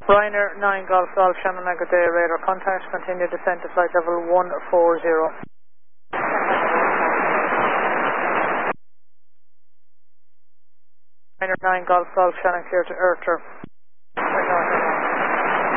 Ryanair 9 Golf Golf, Shannon good day, radar contact, continue descent to flight level 140. Ryanair 9 Golf Golf, Shannon clear to Earth.